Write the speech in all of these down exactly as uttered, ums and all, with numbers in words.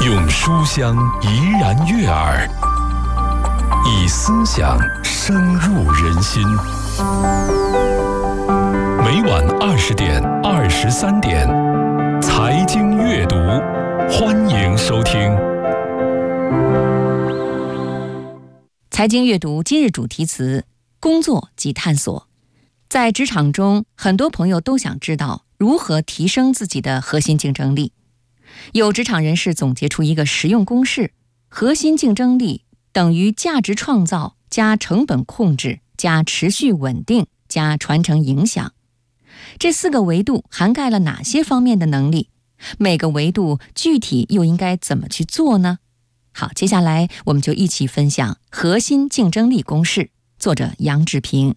用书香怡然悦耳，以思想深入人心。每晚二十点、二十三点，财经阅读，欢迎收听。 财经阅读今日主题词：工作及探索。在职场中，很多朋友都想知道如何提升自己的核心竞争力。有职场人士总结出一个实用公式：核心竞争力等于价值创造加成本控制加持续稳定加传承影响。这四个维度涵盖了哪些方面的能力？每个维度具体又应该怎么去做呢？好，接下来我们就一起分享核心竞争力公式，作者杨志平。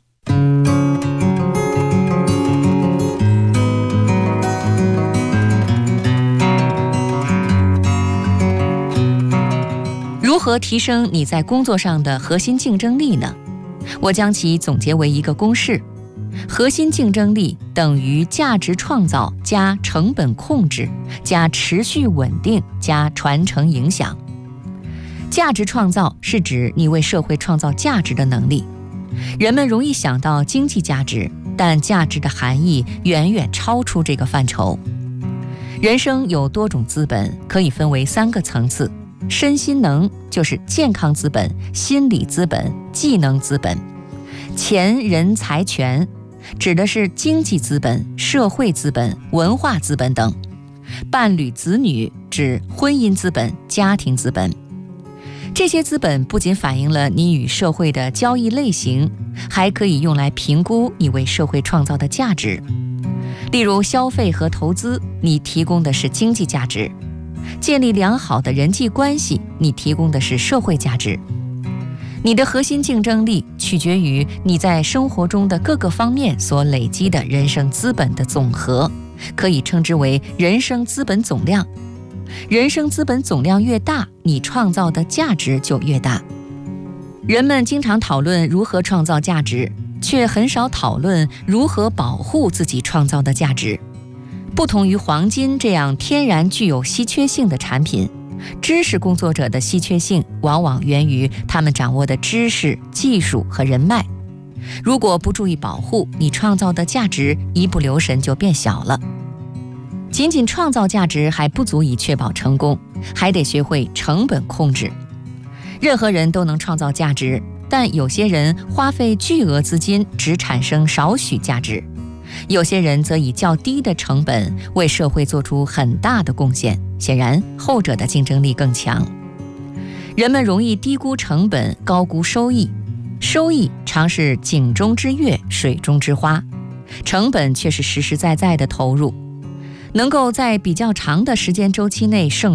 如何提升你在工作上的核心竞争力呢？我将其总结为一个公式：核心竞争力等于价值创造加成本控制加持续稳定加传承影响。价值创造是指你为社会创造价值的能力。人们容易想到经济价值，但价值的含义远远超出这个范畴。人生有多种资本，可以分为三个层次：身心能就是健康资本、心理资本、技能资本；钱人财权指的是经济资本、社会资本、文化资本等；伴侣子女指婚姻资本、家庭资本。这些资本不仅反映了你与社会的交易类型，还可以用来评估你为社会创造的价值。例如消费和投资，你提供的是经济价值；建立良好的人际关系，你提供的是社会价值。你的核心竞争力取决于你在生活中的各个方面所累积的人生资本的总和，可以称之为人生资本总量。人生资本总量越大，你创造的价值就越大。人们经常讨论如何创造价值，却很少讨论如何保护自己创造的价值。不同于黄金这样天然具有稀缺性的产品，知识工作者的稀缺性往往源于他们掌握的知识、技术和人脉。如果不注意保护，你创造的价值一不留神就变小了。仅仅创造价值还不足以确保成功，还得学会成本控制。任何人都能创造价值，但有些人花费巨额资金只产生少许价值，有些人则以较低的成本为社会做出很大的贡献，显然后者的竞争力更强。人们容易低估成本，高估收益，收益常是井中之月，水中之花，成本却是实实在在的投入。能够在比较长的时间周期内胜